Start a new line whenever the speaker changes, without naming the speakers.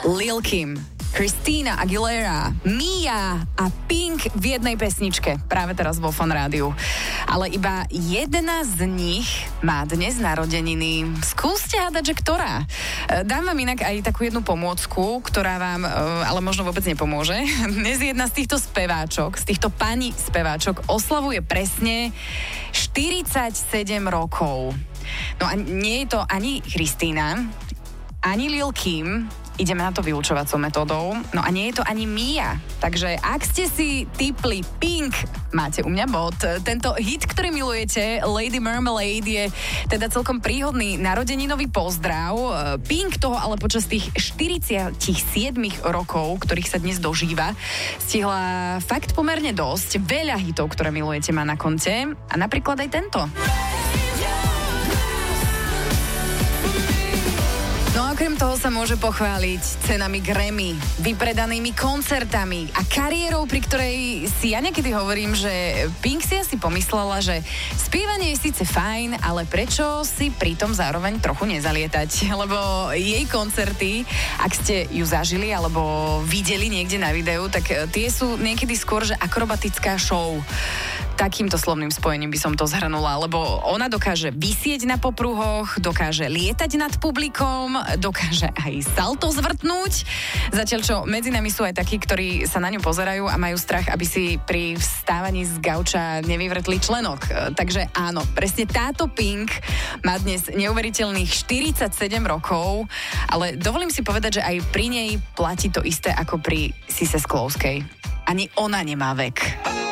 Lil Kim, Christina Aguilera, Mia a Pink v jednej pesničke, práve teraz vo Fun Rádiu. Ale iba jedna z nich má dnes narodeniny. Skúste hádať, že ktorá. Dám vám inak aj takú jednu pomôcku, ktorá vám ale možno vôbec nepomôže. Dnes jedna z týchto speváčok, z týchto pani speváčok oslavuje presne 47 rokov. No a nie je to ani Christina, ani Lil Kim, ideme na to vyučovacou metódou. No a nie je to ani Mia. Takže ak ste si tipli Pink, máte u mňa bod. Tento hit, ktorý milujete, Lady Marmalade, je teda celkom príhodný narodeninový pozdrav. Pink toho ale počas tých 47 rokov, ktorých sa dnes dožíva, stihla fakt pomerne dosť. Veľa hitov, ktoré milujete, má na konte. A napríklad aj tento. No a okrem toho sa môže pochváliť cenami Grammy, vypredanými koncertami a kariérou, pri ktorej si ja niekedy hovorím, že Pink si asi pomyslela, že spievanie je síce fajn, ale prečo si pritom zároveň trochu nezalietať? Lebo jej koncerty, ak ste ju zažili alebo videli niekde na videu, tak tie sú niekedy skôr, že akrobatická show. Takýmto slovným spojením by som to zhrnula, lebo ona dokáže visieť na popruhoch, dokáže lietať nad publikom, dokáže aj salto zvrtnúť, zatiaľ čo medzi nami sú aj takí, ktorí sa na ňu pozerajú a majú strach, aby si pri vstávaní z gauča nevyvrtli členok. Takže áno, presne táto Pink má dnes neuveriteľných 47 rokov, ale dovolím si povedať, že aj pri nej platí to isté ako pri Sise Sklovskej. Ani ona nemá vek.